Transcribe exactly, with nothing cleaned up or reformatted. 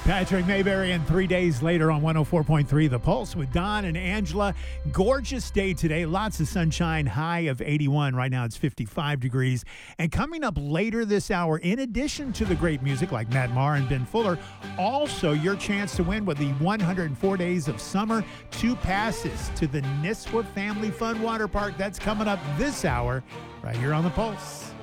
Patrick Mayberry, and three days later on one oh four point three The Pulse with Don and Angela. Gorgeous day today. Lots of sunshine, high of eighty-one. Right now it's fifty-five degrees. And coming up later this hour, in addition to the great music like Matt Maher and Ben Fuller, also your chance to win with the one hundred four Days of Summer, two passes to the Nisswa Family Fun Water Park. That's coming up this hour right here on The Pulse.